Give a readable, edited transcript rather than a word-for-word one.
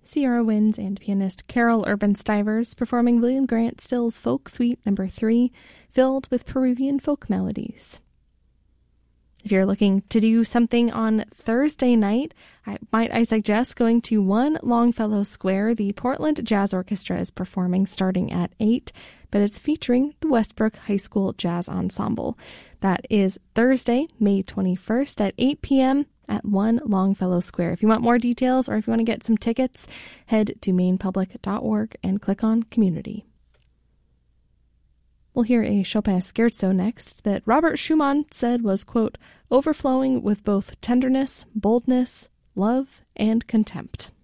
Sierra Winds and pianist Carol Urban Stivers performing William Grant Still's Folk Suite No. 3, filled with Peruvian folk melodies. If you're looking to do something on Thursday night, I suggest going to 1 Longfellow Square. The Portland Jazz Orchestra is performing starting at 8, but it's featuring the Westbrook High School Jazz Ensemble. That is Thursday, May 21st at 8 p.m. at 1 Longfellow Square. If you want more details or if you want to get some tickets, head to mainepublic.org and click on Community. We'll hear a Chopin scherzo next that Robert Schumann said was, quote, overflowing with both tenderness, boldness, love, and contempt.